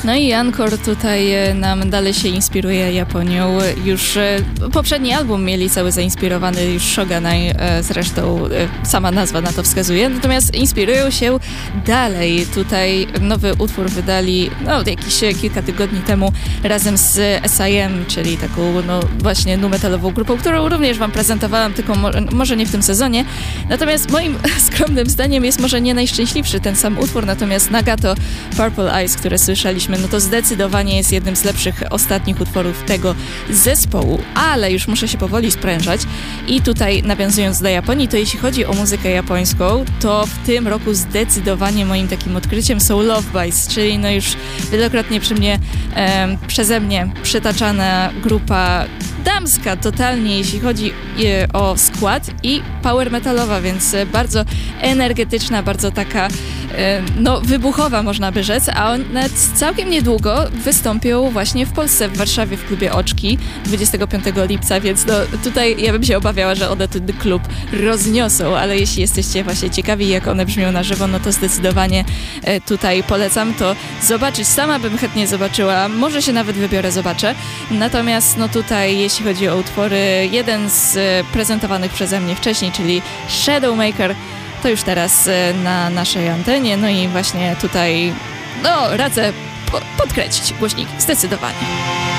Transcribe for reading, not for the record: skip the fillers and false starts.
No i Encore tutaj nam dalej się inspiruje Japonią. Już poprzedni album mieli cały zainspirowany już Shogunai, zresztą sama nazwa na to wskazuje. Natomiast inspirują się dalej. Tutaj nowy utwór wydali jakieś kilka tygodni temu razem z S.I.M., czyli taką właśnie nu-metalową grupą, którą również wam prezentowałam, tylko może nie w tym sezonie. Natomiast moim skromnym zdaniem jest może nie najszczęśliwszy ten sam utwór, natomiast Nagato Purple Eyes, które słyszeliśmy, no to zdecydowanie jest jednym z lepszych ostatnich utworów tego zespołu, ale już muszę się powoli sprężać i tutaj nawiązując do Japonii, to jeśli chodzi o muzykę japońską, to w tym roku zdecydowanie moim takim odkryciem są Love Bites, czyli no już wielokrotnie przeze mnie przytaczana grupa damska totalnie, jeśli chodzi o skład i power metalowa, więc bardzo energetyczna, bardzo taka wybuchowa można by rzec, a one całkiem niedługo wystąpią właśnie w Polsce, w Warszawie w klubie Oczki 25 lipca, więc tutaj ja bym się obawiała, że one ten klub rozniosą, ale jeśli jesteście właśnie ciekawi, jak one brzmią na żywo, no to zdecydowanie tutaj polecam to zobaczyć. Sama bym chętnie zobaczyła, może się nawet wybiorę, zobaczę. Natomiast tutaj jeśli chodzi o utwory, jeden z prezentowanych przeze mnie wcześniej, czyli Shadowmaker, to już teraz na naszej antenie, no i właśnie tutaj radzę podkręcić głośniki, zdecydowanie.